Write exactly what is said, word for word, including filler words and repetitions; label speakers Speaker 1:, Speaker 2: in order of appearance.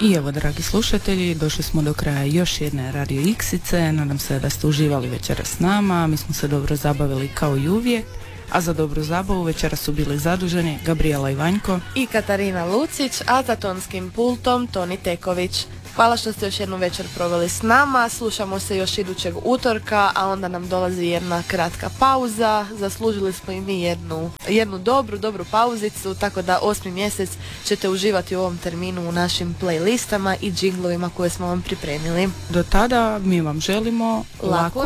Speaker 1: I evo, dragi slušatelji, došli smo do kraja još jedne Radio Iksice. Nadam se da ste uživali večeras s nama. Mi smo se dobro zabavili kao i uvijek. A za dobru zabavu večeras su bili zaduženi Gabriela Ivanjko
Speaker 2: i Katarina Lucić, a za tonskim pultom Toni Teković. Hvala što ste još jednu večer proveli s nama, slušamo se još idućeg utorka, a onda nam dolazi jedna kratka pauza, zaslužili smo i mi jednu, jednu dobru, dobru pauzicu, tako da osmi mjesec ćete uživati u ovom terminu u našim playlistama i džinglovima koje smo vam pripremili.
Speaker 1: Do tada mi vam želimo
Speaker 2: lako